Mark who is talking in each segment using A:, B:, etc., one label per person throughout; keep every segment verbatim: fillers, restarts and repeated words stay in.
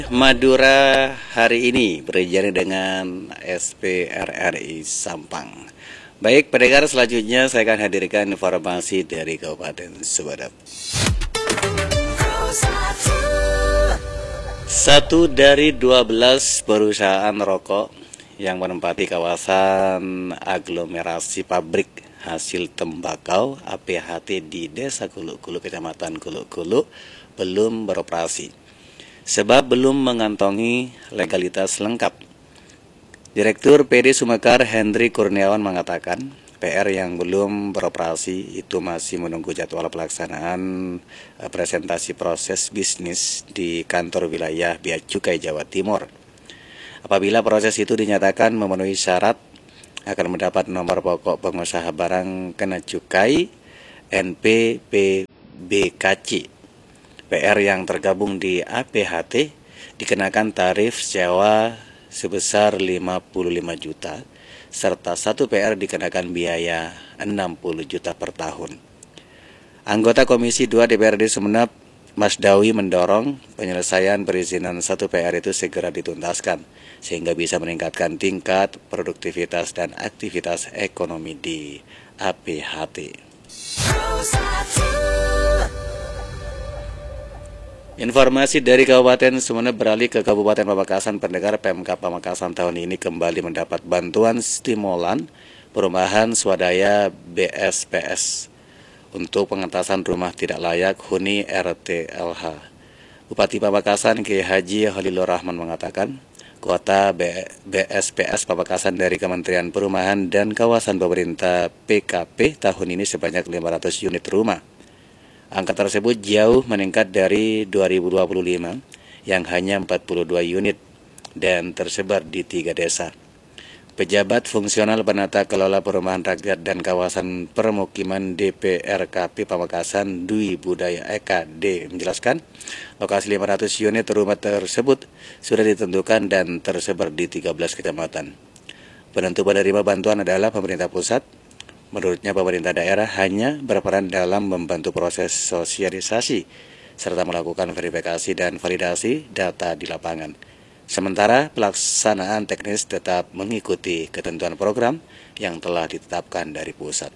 A: Madura hari ini berjalan dengan S P R R I Sampang. Baik, pendengar, selanjutnya saya akan hadirkan informasi dari Kabupaten Sumeneb. Satu dari dua belas perusahaan rokok yang menempati kawasan aglomerasi pabrik hasil tembakau A P H T di Desa Kuluk-Kuluk, Kecamatan Kuluk-Kuluk belum beroperasi sebab belum mengantongi legalitas lengkap. Direktur P D Sumekar Hendri Kurniawan mengatakan P R yang belum beroperasi itu masih menunggu jadwal pelaksanaan presentasi proses bisnis di kantor wilayah Bea Cukai Jawa Timur. Apabila proses itu dinyatakan memenuhi syarat, akan mendapat nomor pokok pengusaha barang kena cukai N P P B K C. P R yang tergabung di A P H T dikenakan tarif sewa sebesar lima puluh lima juta, serta satu P R dikenakan biaya enam puluh juta per tahun. Anggota Komisi dua D P R D Sumeneb, Mas Dawi, mendorong penyelesaian perizinan satu P R itu segera dituntaskan, sehingga bisa meningkatkan tingkat produktivitas dan aktivitas ekonomi di A P H T. Informasi dari Kabupaten Sumeneb beralih ke Kabupaten Pamekasan. Pendengar, Pemkab Pamekasan tahun ini kembali mendapat bantuan stimulan perumahan swadaya B S P S untuk pengentasan rumah tidak layak huni R T L H. Bupati Pamekasan Kiai Haji Khalilur Rahman mengatakan kuota B S P S Pamekasan dari Kementerian Perumahan dan Kawasan Pemerintah P K P tahun ini sebanyak lima ratus unit rumah. Angka tersebut jauh meningkat dari dua ribu dua puluh lima yang hanya empat puluh dua unit dan tersebar di tiga desa. Pejabat fungsional penata kelola perumahan rakyat dan kawasan permukiman D P R K P Pamekasan Dwi Budaya Eka D menjelaskan lokasi lima ratus unit rumah tersebut sudah ditentukan dan tersebar di tiga belas kecamatan. Penentu penerima bantuan adalah pemerintah pusat. Menurutnya pemerintah daerah hanya berperan dalam membantu proses sosialisasi serta melakukan verifikasi dan validasi data di lapangan. Sementara pelaksanaan teknis tetap mengikuti ketentuan program yang telah ditetapkan dari pusat.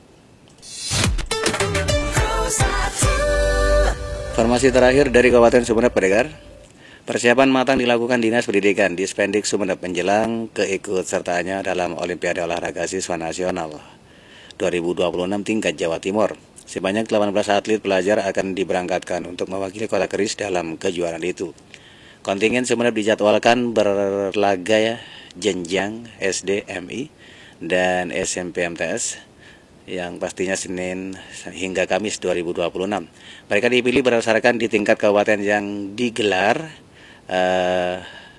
A: Informasi terakhir dari Kabupaten Sumeneb, pendengar. Persiapan matang dilakukan Dinas Pendidikan di Dispendik Sumeneb menjelang keikutsertaannya dalam Olimpiade Olahraga Siswa Nasional dua ribu dua puluh enam tingkat Jawa Timur. Sebanyak delapan belas atlet pelajar akan diberangkatkan untuk mewakili Kota Keris dalam kejuaraan itu. Kontingen Sumeneb dijadwalkan berlaga ya, jenjang S D M I dan S M P M T S yang pastinya Senin hingga Kamis dua ribu dua puluh enam. Mereka dipilih berdasarkan di tingkat kabupaten yang digelar uh,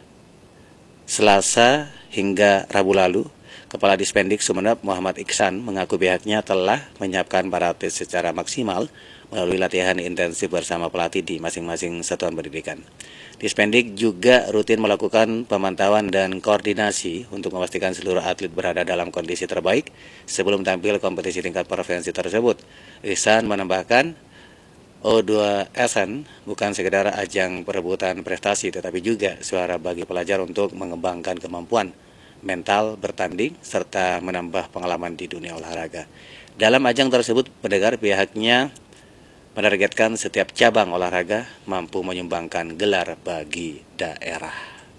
A: Selasa hingga Rabu lalu. Kepala Dispendik Sumeneb Muhammad Iksan mengaku pihaknya telah menyiapkan para atlet secara maksimal melalui latihan intensif bersama pelatih di masing-masing satuan pendidikan. Dispendik juga rutin melakukan pemantauan dan koordinasi untuk memastikan seluruh atlet berada dalam kondisi terbaik sebelum tampil kompetisi tingkat provinsi tersebut. Iksan menambahkan O dua S N bukan sekedar ajang perebutan prestasi, tetapi juga suara bagi pelajar untuk mengembangkan kemampuan mental bertanding serta menambah pengalaman di dunia olahraga. Dalam ajang tersebut, pendengar, pihaknya menargetkan setiap cabang olahraga mampu menyumbangkan gelar bagi daerah.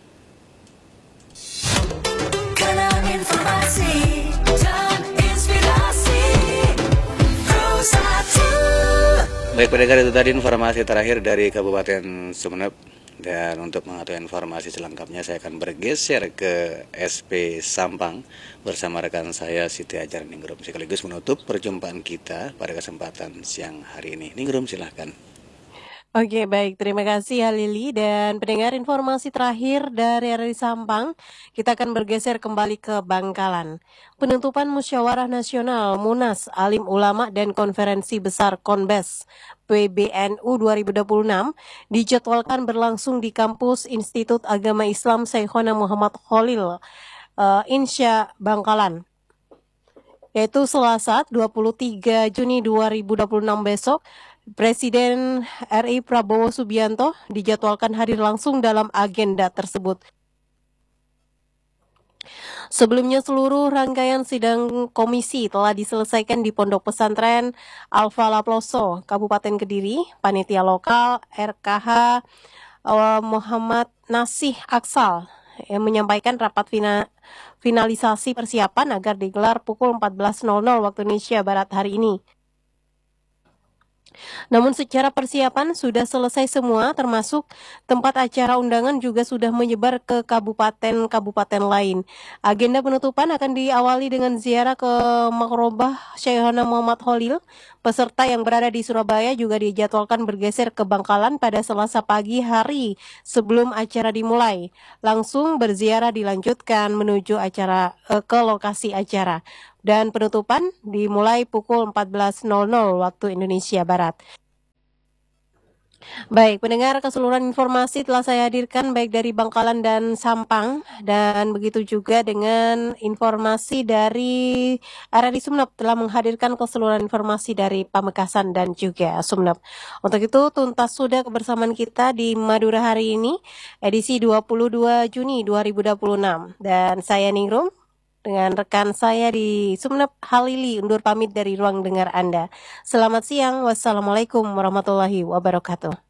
A: Informasi dan inspirasi. Baik pendengar, itu tadi informasi terakhir dari Kabupaten Sumeneb. Dan untuk mengetahui informasi selengkapnya saya akan bergeser ke S P Sampang bersama rekan saya Siti Ajar Ningrum, sekaligus menutup perjumpaan kita pada kesempatan siang hari ini. Ningrum, silahkan.
B: Oke, baik. Terima kasih Halili. Dan pendengar, informasi terakhir dari R R I Sampang, kita akan bergeser kembali ke Bangkalan. Penutupan Musyawarah Nasional Munas Alim Ulama dan Konferensi Besar Konbes P B N U dua ribu dua puluh enam dijadwalkan berlangsung di kampus Institut Agama Islam Syekhona Muhammad Khalil, uh, Insya Bangkalan, yaitu Selasa dua puluh tiga Juni dua ribu dua puluh enam besok Presiden R I Prabowo Subianto dijadwalkan hadir langsung dalam agenda tersebut. Sebelumnya seluruh rangkaian sidang komisi telah diselesaikan di Pondok Pesantren Al-Falah Ploso, Kabupaten Kediri. Panitia lokal R K H uh, Muhammad Nasih Aksal yang menyampaikan rapat fina, finalisasi persiapan agar digelar pukul empat belas waktu Indonesia Barat hari ini. Namun secara persiapan sudah selesai semua, termasuk tempat acara undangan juga sudah menyebar ke kabupaten-kabupaten lain. Agenda penutupan akan diawali dengan ziarah ke Makrobah Syekhona Muhammad Khalil. Peserta yang berada di Surabaya juga dijadwalkan bergeser ke Bangkalan pada Selasa pagi hari sebelum acara dimulai. Langsung berziarah dilanjutkan menuju acara eh, ke lokasi acara. Dan penutupan dimulai pukul empat belas waktu Indonesia Barat. Baik, pendengar, keseluruhan informasi telah saya hadirkan baik dari Bangkalan dan Sampang, dan begitu juga dengan informasi dari R R I Sumeneb telah menghadirkan keseluruhan informasi dari Pamekasan dan juga Sumeneb. Untuk itu tuntas sudah kebersamaan kita di Madura hari ini, edisi dua puluh dua Juni dua ribu dua puluh enam, dan saya Ningrum dengan rekan saya di Sumeneb, Halili, undur pamit dari ruang dengar Anda. Selamat siang, wassalamualaikum warahmatullahi wabarakatuh.